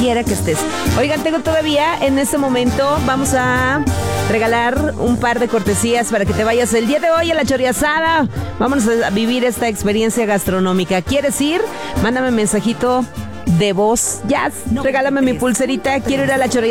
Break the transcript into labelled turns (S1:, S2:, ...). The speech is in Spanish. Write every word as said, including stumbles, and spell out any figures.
S1: quiera que estés. Oigan, tengo todavía en este momento, vamos a regalar un par de cortesías para que te vayas el día de hoy a la Chorreazada. Vámonos a vivir esta experiencia gastronómica. ¿Quieres ir? Mándame mensajito de voz. Ya, regálame mi pulserita. Quiero ir a la Chorreazada.